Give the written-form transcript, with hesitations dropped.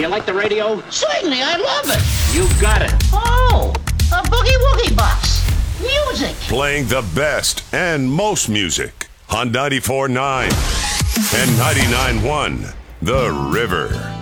you like the radio? Certainly, I love it. You got it. Oh, a boogie woogie box. Music. Playing the best and most music on 94.9 and 99.1 The River.